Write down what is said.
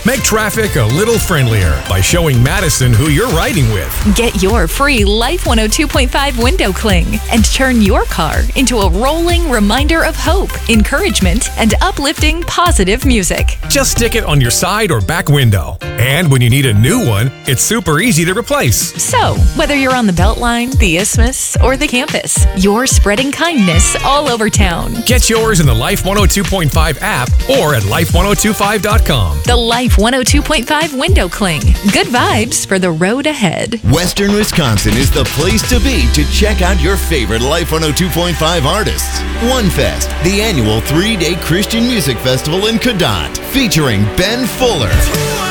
Make traffic a little friendlier by showing Madison who you're riding with. Get your free Life 102.5 window cling and turn your car into a rolling reminder of hope, encouragement, and uplifting positive music. Just stick it on your side or back window. And when you need a new one, it's super easy to replace. So, whether you're on the Beltline, the Isthmus, or the campus, you're spreading kindness all over town. Get yours in the Life 102.5 app or at life1025.com. The Life 102.5 window cling. Good vibes for the road ahead. Western Wisconsin is the place to be to check out your favorite Life 102.5 artists. One Fest, the annual 3-day Christian music festival in Cadott, featuring Ben Fuller,